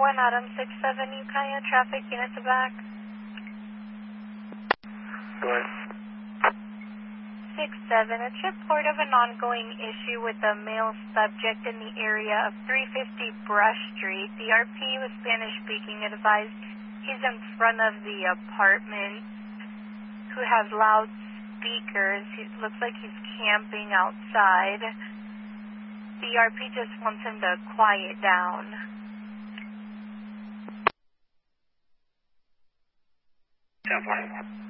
Adam 67 Ukiah, traffic units are back. Go ahead. 67, it's report of an ongoing issue with a male subject in the area of 350 Brush Street. The RP was Spanish speaking advised he's in front of the apartment who has loud speakers. It looks like he's camping outside. The RP just wants him to quiet down. Ten 4.